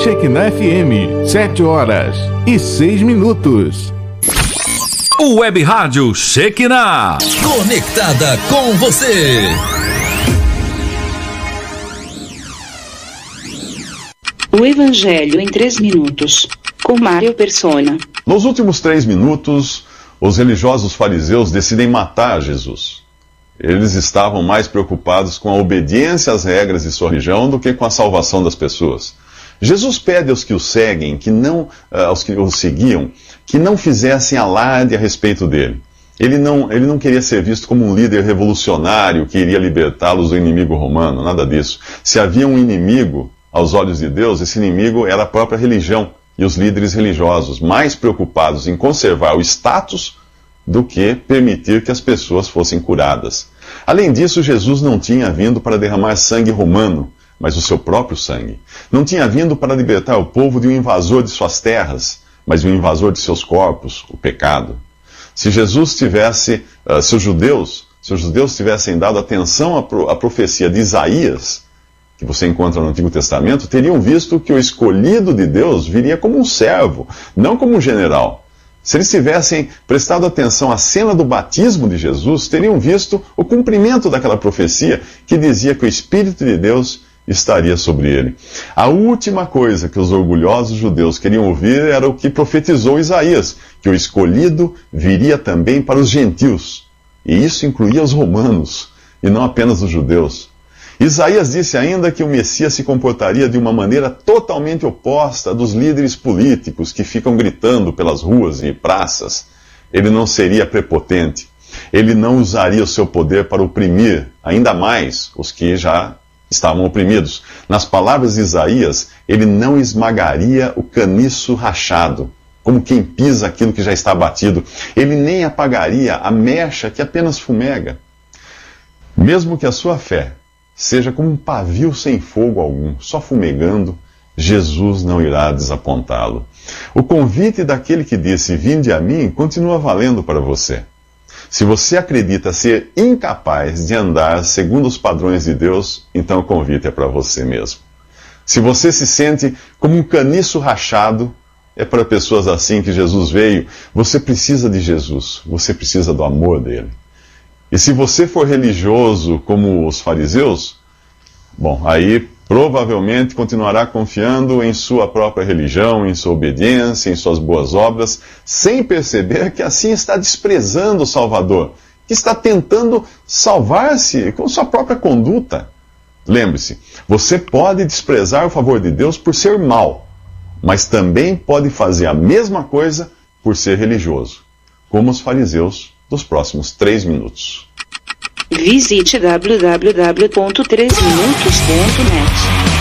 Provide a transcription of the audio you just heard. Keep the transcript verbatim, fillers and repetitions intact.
Shekinah F M, sete horas e seis minutos. O Web Rádio Shekinah, conectada com você. O Evangelho em três minutos, com Mário Persona. Nos últimos três minutos, os religiosos fariseus decidem matar Jesus. Eles estavam mais preocupados com a obediência às regras de sua religião do que com a salvação das pessoas. Jesus pede aos que o seguem, que não, aos que o seguiam, que não fizessem alarde a respeito dele. Ele não, ele não queria ser visto como um líder revolucionário que iria libertá-los do inimigo romano, nada disso. Se havia um inimigo aos olhos de Deus, esse inimigo era a própria religião e os líderes religiosos, mais preocupados em conservar o status do que permitir que as pessoas fossem curadas. Além disso, Jesus não tinha vindo para derramar sangue romano, mas o seu próprio sangue. Não tinha vindo para libertar o povo de um invasor de suas terras, mas de um invasor de seus corpos, o pecado. Se Jesus tivesse, uh, se os judeus, se os judeus tivessem dado atenção à, pro, à profecia de Isaías, que você encontra no Antigo Testamento, teriam visto que o escolhido de Deus viria como um servo, não como um general. Se eles tivessem prestado atenção à cena do batismo de Jesus, teriam visto o cumprimento daquela profecia que dizia que o Espírito de Deus estaria sobre ele. A última coisa que os orgulhosos judeus queriam ouvir era o que profetizou Isaías, que o escolhido viria também para os gentios. E isso incluía os romanos, e não apenas os judeus. Isaías disse ainda que o Messias se comportaria de uma maneira totalmente oposta à dos líderes políticos que ficam gritando pelas ruas e praças. Ele não seria prepotente. Ele não usaria o seu poder para oprimir ainda mais os que já estavam oprimidos. Nas palavras de Isaías, ele não esmagaria o caniço rachado, como quem pisa aquilo que já está abatido. Ele nem apagaria a mecha que apenas fumega. Mesmo que a sua fé seja como um pavio sem fogo algum, só fumegando, Jesus não irá desapontá-lo. O convite daquele que disse, vinde a mim, continua valendo para você. Se você acredita ser incapaz de andar segundo os padrões de Deus, então o convite é para você mesmo. Se você se sente como um caniço rachado, é para pessoas assim que Jesus veio. Você precisa de Jesus, você precisa do amor dele. E se você for religioso como os fariseus, bom, aí provavelmente continuará confiando em sua própria religião, em sua obediência, em suas boas obras, sem perceber que assim está desprezando o Salvador, que está tentando salvar-se com sua própria conduta. Lembre-se, você pode desprezar o favor de Deus por ser mau, mas também pode fazer a mesma coisa por ser religioso, como os fariseus dos próximos três minutos. Visite w w w ponto três minutos ponto net.